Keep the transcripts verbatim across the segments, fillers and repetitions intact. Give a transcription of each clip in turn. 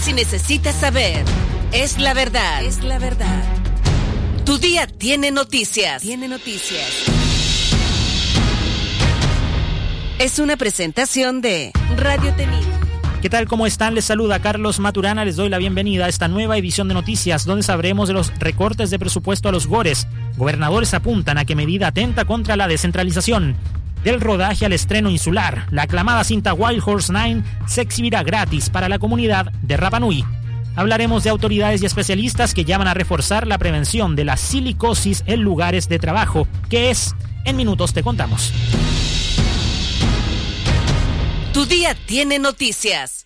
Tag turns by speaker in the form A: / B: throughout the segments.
A: Si necesitas saber, es la verdad. Es la verdad. Tu día tiene noticias. Tiene noticias. Es una presentación de Radio Tenil.
B: ¿Qué tal? ¿Cómo están? Les saluda Carlos Maturana. Les doy la bienvenida a esta nueva edición de noticias, donde sabremos de los recortes de presupuesto a los Gores. Gobernadores apuntan a que medida atenta contra la descentralización. Del rodaje al estreno insular, la aclamada cinta Wild Horse nueve se exhibirá gratis para la comunidad de Rapa Nui. Hablaremos de autoridades y especialistas que llaman a reforzar la prevención de la silicosis en lugares de trabajo. ¿Qué es? En minutos te contamos.
A: Tu día tiene noticias.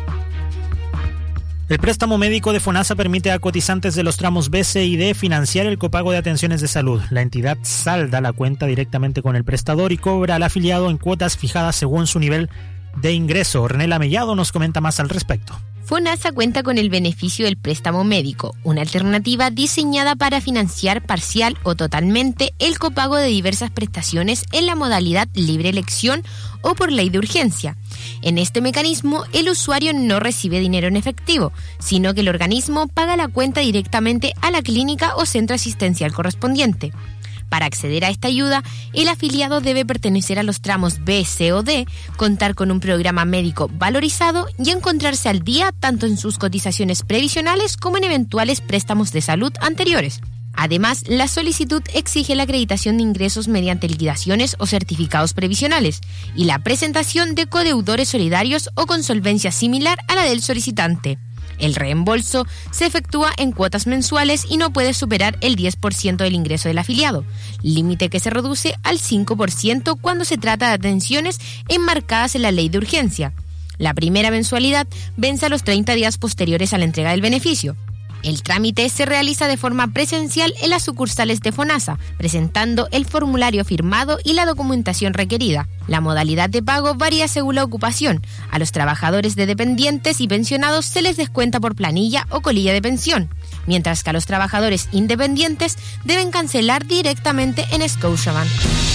B: El préstamo médico de FONASA permite a cotizantes de los tramos B, C y D financiar el copago de atenciones de salud. La entidad salda la cuenta directamente con el prestador y cobra al afiliado en cuotas fijadas según su nivel de ingreso. Ornella Mellado nos comenta más al respecto.
C: FONASA cuenta con el beneficio del préstamo médico, una alternativa diseñada para financiar parcial o totalmente el copago de diversas prestaciones en la modalidad libre elección o por ley de urgencia. En este mecanismo, el usuario no recibe dinero en efectivo, sino que el organismo paga la cuenta directamente a la clínica o centro asistencial correspondiente. Para acceder a esta ayuda, el afiliado debe pertenecer a los tramos B, C o D, contar con un programa médico valorizado y encontrarse al día tanto en sus cotizaciones previsionales como en eventuales préstamos de salud anteriores. Además, la solicitud exige la acreditación de ingresos mediante liquidaciones o certificados previsionales y la presentación de codeudores solidarios o con solvencia similar a la del solicitante. El reembolso se efectúa en cuotas mensuales y no puede superar el diez por ciento del ingreso del afiliado, límite que se reduce al cinco por ciento cuando se trata de atenciones enmarcadas en la ley de urgencia. La primera mensualidad vence a los treinta días posteriores a la entrega del beneficio. El trámite se realiza de forma presencial en las sucursales de FONASA, presentando el formulario firmado y la documentación requerida. La modalidad de pago varía según la ocupación. A los trabajadores de dependientes y pensionados se les descuenta por planilla o colilla de pensión, mientras que a los trabajadores independientes deben cancelar directamente en Scotiabank.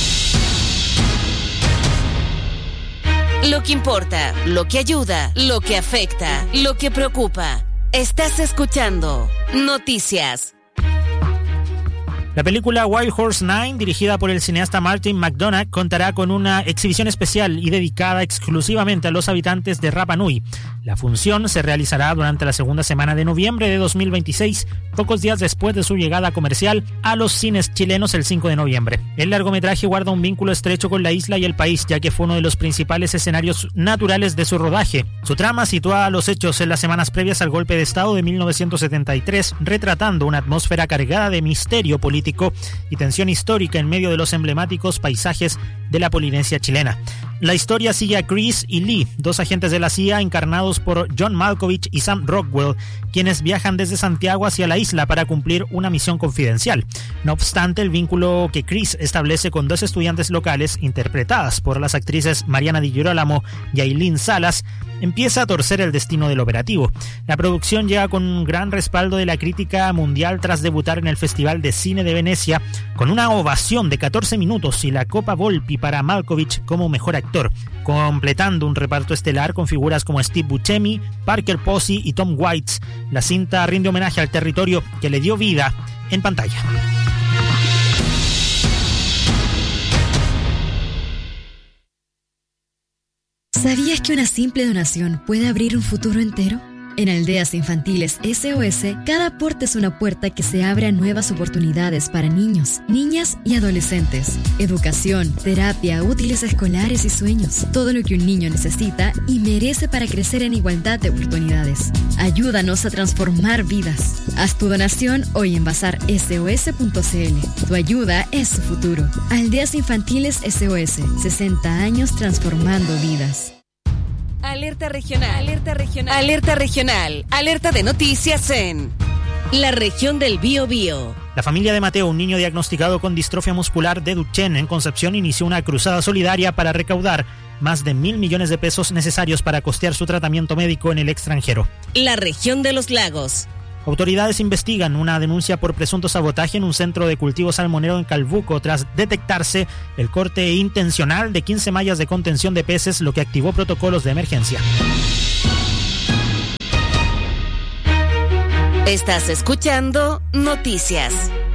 A: Lo que importa, lo que ayuda, lo que afecta, lo que preocupa. Estás escuchando Noticias.
B: La película Wild Horse nueve, dirigida por el cineasta Martin McDonagh, contará con una exhibición especial y dedicada exclusivamente a los habitantes de Rapa Nui. La función se realizará durante la segunda semana de noviembre de dos mil veintiséis, pocos días después de su llegada comercial a los cines chilenos el cinco de noviembre. El largometraje guarda un vínculo estrecho con la isla y el país, ya que fue uno de los principales escenarios naturales de su rodaje. Su trama sitúa los hechos en las semanas previas al golpe de Estado de mil novecientos setenta y tres, retratando una atmósfera cargada de misterio político y tensión histórica en medio de los emblemáticos paisajes de la Polinesia chilena. La historia sigue a Chris y Lee, dos agentes de la C I A encarnados por John Malkovich y Sam Rockwell, quienes viajan desde Santiago hacia la isla para cumplir una misión confidencial. No obstante, el vínculo que Chris establece con dos estudiantes locales, interpretadas por las actrices Mariana Di Girolamo y Aileen Salas, empieza a torcer el destino del operativo. La producción llega con un gran respaldo de la crítica mundial tras debutar en el Festival de Cine de Venecia con una ovación de catorce minutos y la Copa Volpi para Malkovich como mejor actor, completando un reparto estelar con figuras como Steve Buscemi, Parker Posey y Tom Waits. La cinta rinde homenaje al territorio que le dio vida en pantalla.
D: ¿Sabías que una simple donación puede abrir un futuro entero? En Aldeas Infantiles S O S, cada aporte es una puerta que se abre a nuevas oportunidades para niños, niñas y adolescentes. Educación, terapia, útiles escolares y sueños. Todo lo que un niño necesita y merece para crecer en igualdad de oportunidades. Ayúdanos a transformar vidas. Haz tu donación hoy en bazar S O S punto C L. Tu ayuda es su futuro. Aldeas Infantiles S O S, sesenta años transformando vidas.
A: Alerta regional, alerta regional, alerta regional, alerta de noticias en la región del Biobío.
B: La familia de Mateo, un niño diagnosticado con distrofia muscular de Duchenne en Concepción, inició una cruzada solidaria para recaudar más de mil millones de pesos necesarios para costear su tratamiento médico en el extranjero.
A: La región de los lagos.
B: Autoridades investigan una denuncia por presunto sabotaje en un centro de cultivo salmonero en Calbuco tras detectarse el corte intencional de quince mallas de contención de peces, lo que activó protocolos de emergencia.
A: Estás escuchando Noticias.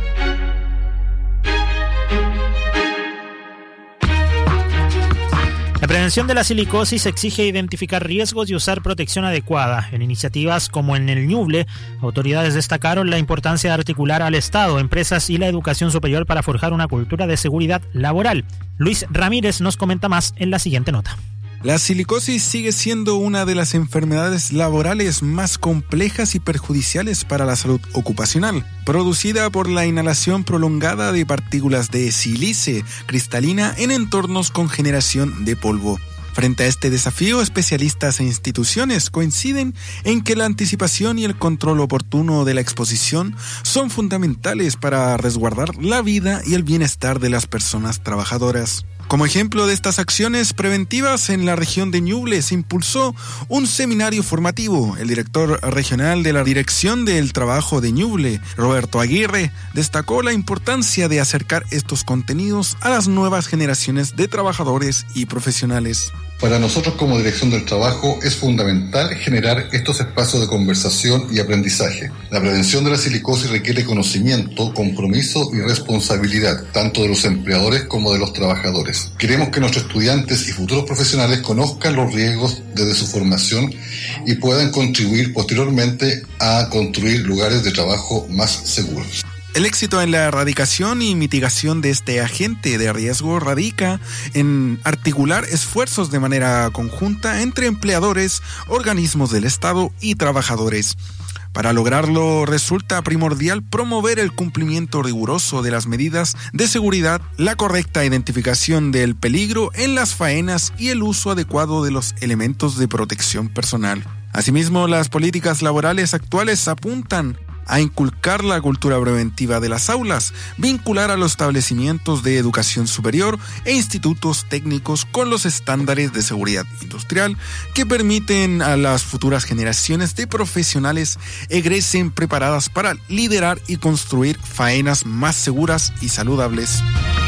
B: La prevención de la silicosis exige identificar riesgos y usar protección adecuada. En iniciativas como en el Ñuble, autoridades destacaron la importancia de articular al Estado, empresas y la educación superior para forjar una cultura de seguridad laboral. Luis Ramírez nos comenta más en la siguiente nota.
E: La silicosis sigue siendo una de las enfermedades laborales más complejas y perjudiciales para la salud ocupacional, producida por la inhalación prolongada de partículas de sílice cristalina en entornos con generación de polvo. Frente a este desafío, especialistas e instituciones coinciden en que la anticipación y el control oportuno de la exposición son fundamentales para resguardar la vida y el bienestar de las personas trabajadoras. Como ejemplo de estas acciones preventivas, en la región de Ñuble se impulsó un seminario formativo. El director regional de la Dirección del Trabajo de Ñuble, Roberto Aguirre, destacó la importancia de acercar estos contenidos a las nuevas generaciones de trabajadores y profesionales.
F: Para nosotros como Dirección del Trabajo es fundamental generar estos espacios de conversación y aprendizaje. La prevención de la silicosis requiere conocimiento, compromiso y responsabilidad, tanto de los empleadores como de los trabajadores. Queremos que nuestros estudiantes y futuros profesionales conozcan los riesgos desde su formación y puedan contribuir posteriormente a construir lugares de trabajo más seguros.
E: El éxito en la erradicación y mitigación de este agente de riesgo radica en articular esfuerzos de manera conjunta entre empleadores, organismos del Estado y trabajadores. Para lograrlo resulta primordial promover el cumplimiento riguroso de las medidas de seguridad, la correcta identificación del peligro en las faenas y el uso adecuado de los elementos de protección personal. Asimismo, las políticas laborales actuales apuntan a inculcar la cultura preventiva de las aulas, vincular a los establecimientos de educación superior e institutos técnicos con los estándares de seguridad industrial que permiten a las futuras generaciones de profesionales egresen preparadas para liderar y construir faenas más seguras y saludables.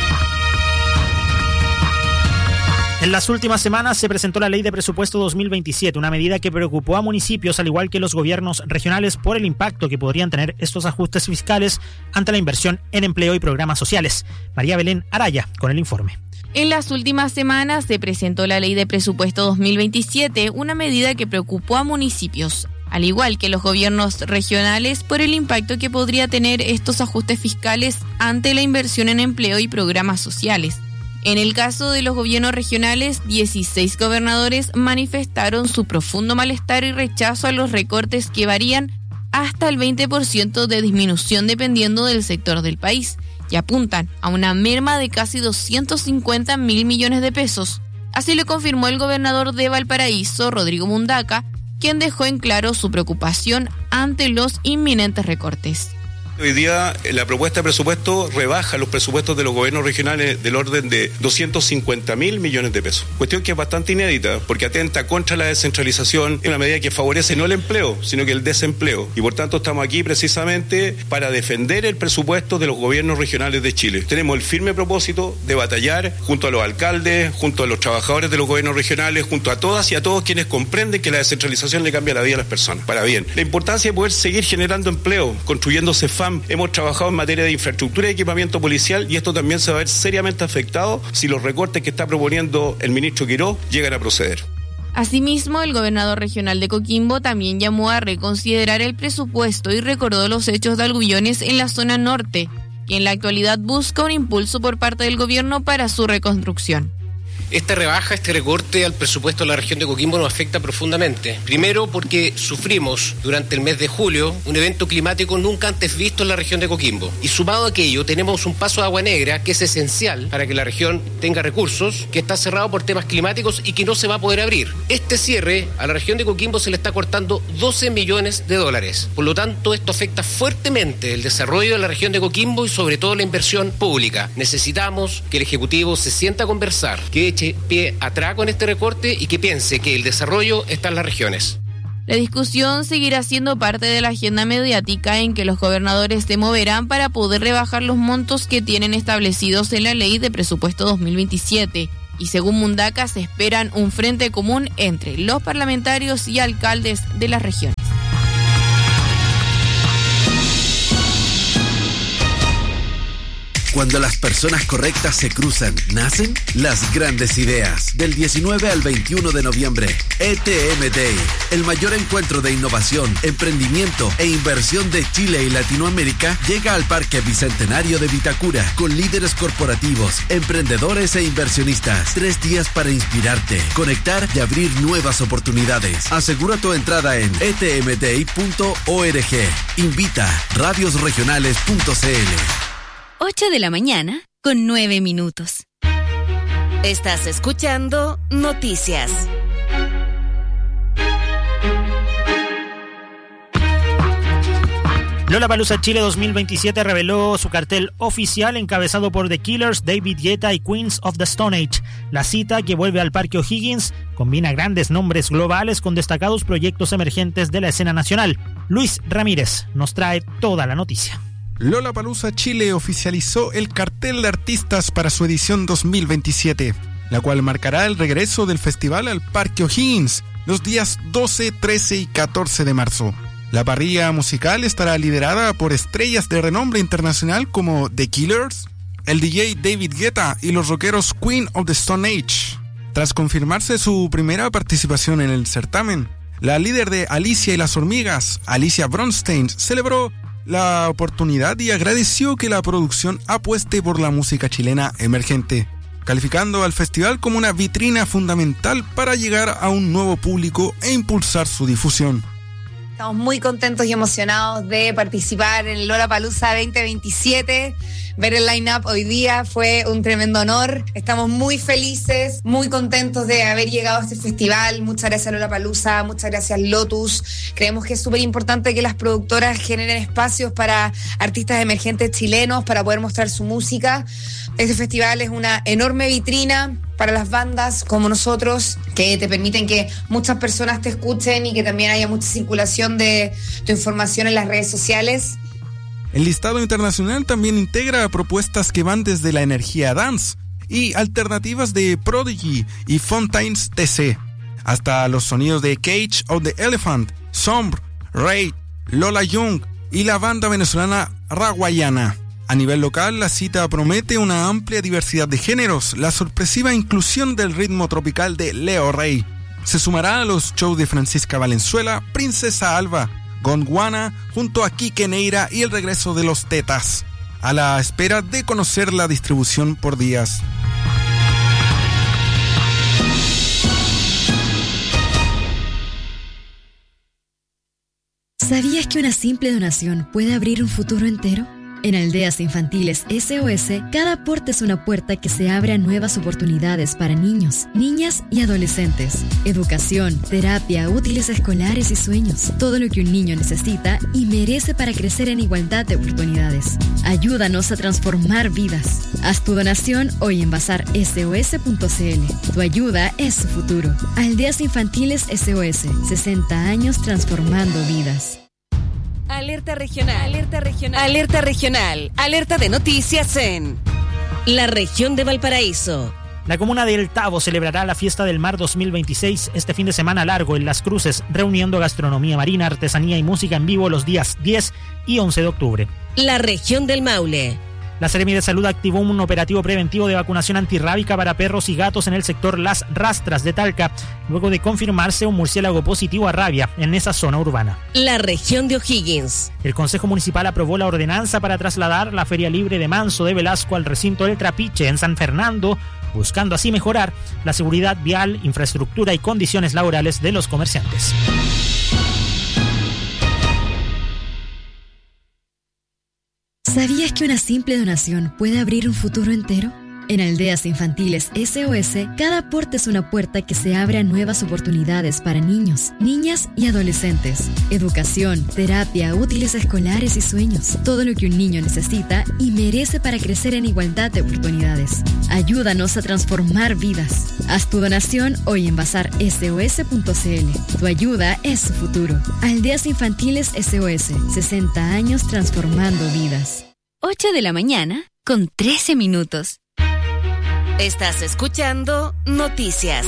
B: En las últimas semanas se presentó la Ley de Presupuesto dos mil veintisiete, una medida que preocupó a municipios al igual que los gobiernos regionales por el impacto que podrían tener estos ajustes fiscales ante la inversión en empleo y programas sociales. María Belén Araya con el informe.
C: En las últimas semanas se presentó la Ley de Presupuesto dos mil veintisiete, una medida que preocupó a municipios, al igual que los gobiernos regionales, por el impacto que podría tener estos ajustes fiscales ante la inversión en empleo y programas sociales. En el caso de los gobiernos regionales, dieciséis gobernadores manifestaron su profundo malestar y rechazo a los recortes que varían hasta el veinte por ciento de disminución dependiendo del sector del país y apuntan a una merma de casi doscientos cincuenta mil millones de pesos. Así lo confirmó el gobernador de Valparaíso, Rodrigo Mundaca, quien dejó en claro su preocupación ante los inminentes recortes.
G: Hoy día la propuesta de presupuesto rebaja los presupuestos de los gobiernos regionales del orden de doscientos cincuenta mil millones de pesos. Cuestión que es bastante inédita porque atenta contra la descentralización en una medida que favorece no el empleo, sino que el desempleo. Y por tanto estamos aquí precisamente para defender el presupuesto de los gobiernos regionales de Chile. Tenemos el firme propósito de batallar junto a los alcaldes, junto a los trabajadores de los gobiernos regionales, junto a todas y a todos quienes comprenden que la descentralización le cambia la vida a las personas. Para bien, la importancia de poder seguir generando empleo, construyendo CEFAM. Hemos trabajado en materia de infraestructura y equipamiento policial y esto también se va a ver seriamente afectado si los recortes que está proponiendo el ministro Quirós llegan a proceder.
C: Asimismo, el gobernador regional de Coquimbo también llamó a reconsiderar el presupuesto y recordó los hechos de Algullones en la zona norte, que en la actualidad busca un impulso por parte del gobierno para su reconstrucción.
H: Esta rebaja, este recorte al presupuesto de la región de Coquimbo nos afecta profundamente. Primero porque sufrimos durante el mes de julio un evento climático nunca antes visto en la región de Coquimbo. Y sumado a aquello tenemos un paso de agua negra que es esencial para que la región tenga recursos, que está cerrado por temas climáticos y que no se va a poder abrir. Este cierre a la región de Coquimbo se le está cortando doce millones de dólares. Por lo tanto, esto afecta fuertemente el desarrollo de la región de Coquimbo y sobre todo la inversión pública. Necesitamos que el Ejecutivo se sienta a conversar, que eche pie atrás con este recorte y que piense que el desarrollo está en las regiones.
C: La discusión seguirá siendo parte de la agenda mediática en que los gobernadores se moverán para poder rebajar los montos que tienen establecidos en la Ley de Presupuesto dos mil veintisiete. Y según Mundaca, se esperan un frente común entre los parlamentarios y alcaldes de las regiones.
I: Cuando las personas correctas se cruzan, nacen las grandes ideas. Del diecinueve al veintiuno de noviembre, E T M Day, el mayor encuentro de innovación, emprendimiento e inversión de Chile y Latinoamérica, llega al Parque Bicentenario de Vitacura con líderes corporativos, emprendedores e inversionistas. Tres días para inspirarte, conectar y abrir nuevas oportunidades. Asegura tu entrada en e t m day punto org. Invita radios regionales punto c l.
J: ocho de la mañana con nueve minutos.
A: Estás escuchando Noticias.
B: Lollapalooza Chile dos mil veintisiete reveló su cartel oficial encabezado por The Killers, David Guetta y Queens of the Stone Age. La cita, que vuelve al Parque O'Higgins, combina grandes nombres globales con destacados proyectos emergentes de la escena nacional. Luis Ramírez nos trae toda la noticia.
E: Lollapalooza Chile oficializó el cartel de artistas para su edición dos mil veintisiete, la cual marcará el regreso del festival al Parque O'Higgins los días doce, trece y catorce de marzo. La parrilla musical estará liderada por estrellas de renombre internacional como The Killers, el D J David Guetta y los rockeros Queen of the Stone Age. Tras confirmarse su primera participación en el certamen, la líder de Alicia y las Hormigas, Alicia Bronstein, celebró la oportunidad y agradeció que la producción apueste por la música chilena emergente, calificando al festival como una vitrina fundamental para llegar a un nuevo público e impulsar su difusión.
K: Estamos muy contentos y emocionados de participar en Lollapalooza veinte veintisiete. Ver el line-up hoy día fue un tremendo honor. Estamos muy felices, muy contentos de haber llegado a este festival. Muchas gracias Lollapalooza, muchas gracias Lotus. Creemos que es súper importante que las productoras generen espacios para artistas emergentes chilenos para poder mostrar su música. Este festival es una enorme vitrina para las bandas como nosotros, que te permiten que muchas personas te escuchen y que también haya mucha circulación de tu información en las redes sociales.
E: El listado internacional también integra propuestas que van desde la energía dance y alternativas de Prodigy y Fontaines D C, hasta los sonidos de Cage of the Elephant, Sombre, Raid, Lola Young y la banda venezolana Raguayana. A nivel local, la cita promete una amplia diversidad de géneros, la sorpresiva inclusión del ritmo tropical de Leo Rey. Se sumará a los shows de Francisca Valenzuela, Princesa Alba, Gondwana, junto a Quique Neira y el regreso de los Tetas, a la espera de conocer la distribución por días.
D: ¿Sabías que una simple donación puede abrir un futuro entero? En Aldeas Infantiles S O S, cada aporte es una puerta que se abre a nuevas oportunidades para niños, niñas y adolescentes. Educación, terapia, útiles escolares y sueños. Todo lo que un niño necesita y merece para crecer en igualdad de oportunidades. Ayúdanos a transformar vidas. Haz tu donación hoy en bazar S O S punto c l. Tu ayuda es su futuro. Aldeas Infantiles S O S, sesenta años transformando vidas.
A: Alerta regional, alerta regional, alerta regional, alerta de noticias en la región de Valparaíso.
B: La comuna de El Tabo celebrará la Fiesta del Mar dos mil veintiséis este fin de semana largo en Las Cruces, reuniendo gastronomía marina, artesanía y música en vivo los días diez y once de octubre.
A: La región del Maule.
B: La Seremi de Salud activó un operativo preventivo de vacunación antirrábica para perros y gatos en el sector Las Rastras de Talca, luego de confirmarse un murciélago positivo a rabia en esa zona urbana.
A: La región de O'Higgins.
B: El Consejo Municipal aprobó la ordenanza para trasladar la Feria Libre de Manso de Velasco al recinto del Trapiche en San Fernando, buscando así mejorar la seguridad vial, infraestructura y condiciones laborales de los comerciantes.
D: ¿Sabías que una simple donación puede abrir un futuro entero? En Aldeas Infantiles S O S, cada aporte es una puerta que se abre a nuevas oportunidades para niños, niñas y adolescentes. Educación, terapia, útiles escolares y sueños. Todo lo que un niño necesita y merece para crecer en igualdad de oportunidades. Ayúdanos a transformar vidas. Haz tu donación hoy en bazar S O S punto c l. Tu ayuda es su futuro. Aldeas Infantiles S O S, sesenta años transformando vidas.
J: ocho de la mañana con trece minutos.
A: Estás escuchando Noticias.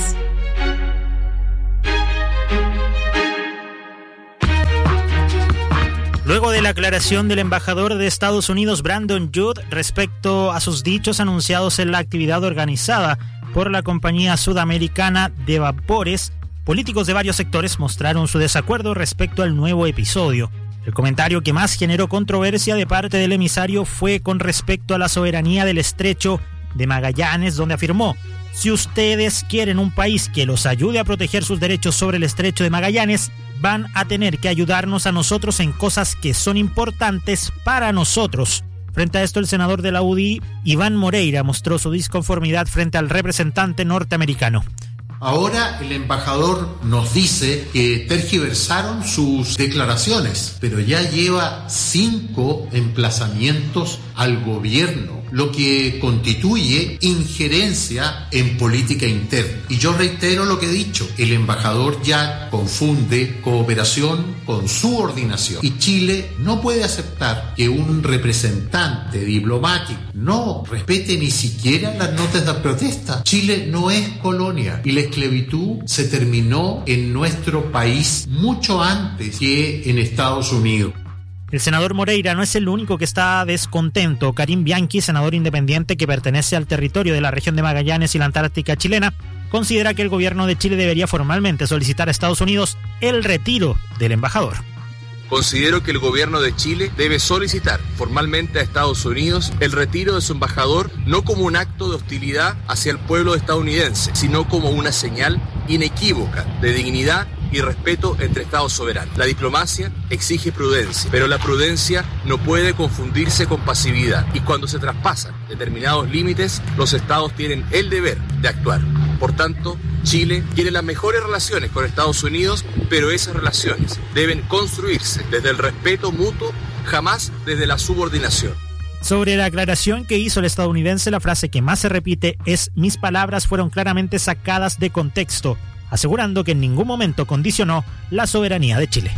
B: Luego de la aclaración del embajador de Estados Unidos, Brandon Judd, respecto a sus dichos anunciados en la actividad organizada por la compañía sudamericana de vapores, políticos de varios sectores mostraron su desacuerdo respecto al nuevo episodio. El comentario que más generó controversia de parte del emisario fue con respecto a la soberanía del estrecho de Magallanes, donde afirmó: si ustedes quieren un país que los ayude a proteger sus derechos sobre el estrecho de Magallanes, van a tener que ayudarnos a nosotros en cosas que son importantes para nosotros. Frente a esto, el senador de la U D I, Iván Moreira, mostró su disconformidad frente al representante norteamericano.
L: Ahora el embajador nos dice que tergiversaron sus declaraciones, pero ya lleva cinco emplazamientos al gobierno, lo que constituye injerencia en política interna. Y yo reitero lo que he dicho, el embajador ya confunde cooperación con subordinación. Y Chile no puede aceptar que un representante diplomático no respete ni siquiera las notas de protesta. Chile no es colonia y la esclavitud se terminó en nuestro país mucho antes que en Estados Unidos.
B: El senador Moreira no es el único que está descontento. Karim Bianchi, senador independiente que pertenece al territorio de la región de Magallanes y la Antártica chilena, considera que el gobierno de Chile debería formalmente solicitar a Estados Unidos el retiro del embajador.
M: Considero que el gobierno de Chile debe solicitar formalmente a Estados Unidos el retiro de su embajador, no como un acto de hostilidad hacia el pueblo estadounidense, sino como una señal inequívoca de dignidad y respeto entre Estados soberanos. La diplomacia exige prudencia, pero la prudencia no puede confundirse con pasividad, y cuando se traspasan determinados límites, los Estados tienen el deber de actuar. Por tanto, Chile quiere las mejores relaciones con Estados Unidos, pero esas relaciones deben construirse desde el respeto mutuo, jamás desde la subordinación.
B: Sobre la aclaración que hizo el estadounidense, la frase que más se repite es: mis palabras fueron claramente sacadas de contexto, asegurando que en ningún momento condicionó la soberanía de Chile.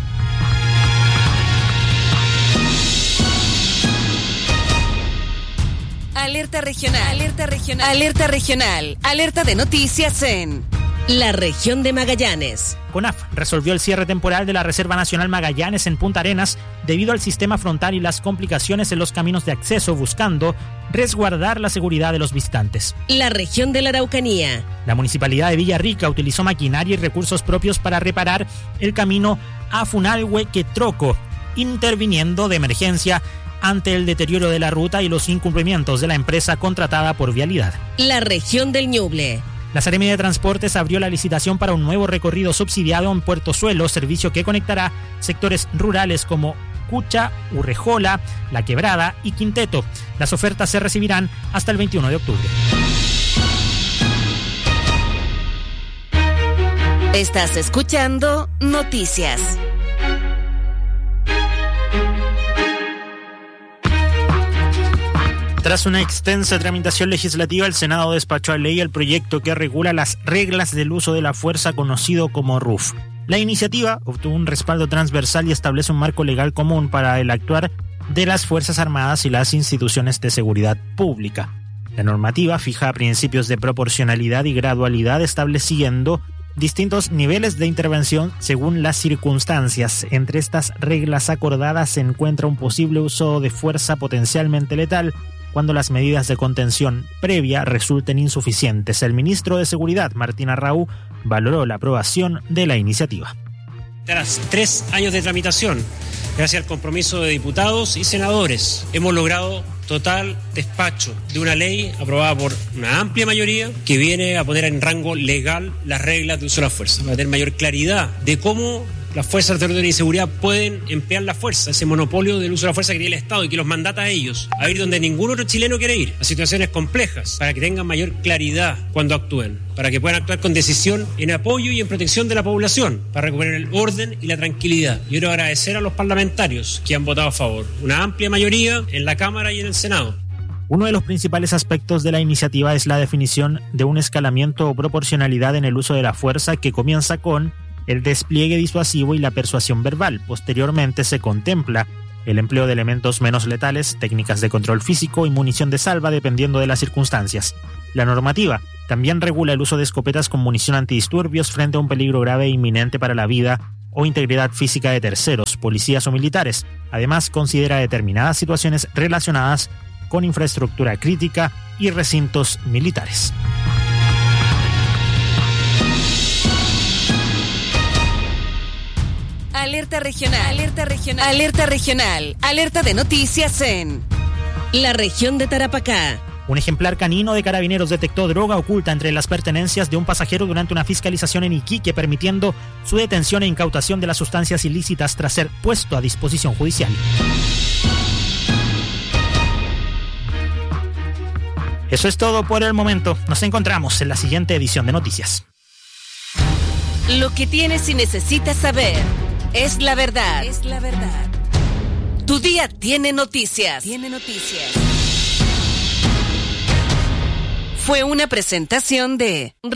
A: Alerta regional, alerta regional, alerta regional, alerta de noticias en la región de Magallanes.
B: CONAF resolvió el cierre temporal de la Reserva Nacional Magallanes en Punta Arenas debido al sistema frontal y las complicaciones en los caminos de acceso, buscando resguardar la seguridad de los visitantes.
A: La región de la Araucanía.
B: La Municipalidad de Villarrica utilizó maquinaria y recursos propios para reparar el camino a Funalhue-Quetroco, interviniendo de emergencia ante el deterioro de la ruta y los incumplimientos de la empresa contratada por Vialidad.
A: La región del Ñuble.
B: La Seremi de Transportes abrió la licitación para un nuevo recorrido subsidiado en Puerto Suelo, servicio que conectará sectores rurales como Cucha, Urrejola, La Quebrada y Quinteto. Las ofertas se recibirán hasta el veintiuno de octubre.
A: Estás escuchando Noticias.
B: Tras una extensa tramitación legislativa, el Senado despachó a ley el proyecto que regula las reglas del uso de la fuerza, conocido como R U F. La iniciativa obtuvo un respaldo transversal y establece un marco legal común para el actuar de las Fuerzas Armadas y las instituciones de seguridad pública. La normativa fija principios de proporcionalidad y gradualidad, estableciendo distintos niveles de intervención según las circunstancias. Entre estas reglas acordadas se encuentra un posible uso de fuerza potencialmente letal cuando las medidas de contención previa resulten insuficientes. El ministro de Seguridad, Martín Arrau, valoró la aprobación de la iniciativa.
N: Tras tres años de tramitación, gracias al compromiso de diputados y senadores, hemos logrado total despacho de una ley aprobada por una amplia mayoría que viene a poner en rango legal las reglas de uso de la fuerza, para tener mayor claridad de cómo las fuerzas de orden y seguridad pueden emplear la fuerza, ese monopolio del uso de la fuerza que tiene el Estado y que los mandata a ellos, a ir donde ningún otro chileno quiere ir, a situaciones complejas, para que tengan mayor claridad cuando actúen, para que puedan actuar con decisión en apoyo y en protección de la población, para recuperar el orden y la tranquilidad. Yo quiero agradecer a los parlamentarios que han votado a favor, una amplia mayoría en la Cámara y en el Senado.
B: Uno de los principales aspectos de la iniciativa es la definición de un escalamiento o proporcionalidad en el uso de la fuerza que comienza con el despliegue disuasivo y la persuasión verbal. Posteriormente se contempla el empleo de elementos menos letales, técnicas de control físico y munición de salva dependiendo de las circunstancias. La normativa también regula el uso de escopetas con munición antidisturbios frente a un peligro grave e inminente para la vida o integridad física de terceros, policías o militares. Además, considera determinadas situaciones relacionadas con infraestructura crítica y recintos militares.
A: Alerta regional, alerta regional, alerta regional, alerta de noticias en la región de Tarapacá.
B: Un ejemplar canino de Carabineros detectó droga oculta entre las pertenencias de un pasajero durante una fiscalización en Iquique, permitiendo su detención e incautación de las sustancias ilícitas tras ser puesto a disposición judicial. Eso es todo por el momento. Nos encontramos en la siguiente edición de Noticias.
A: Lo que tienes y necesitas saber es la verdad. Es la verdad. Tu día tiene noticias. Tiene noticias. Fue una presentación de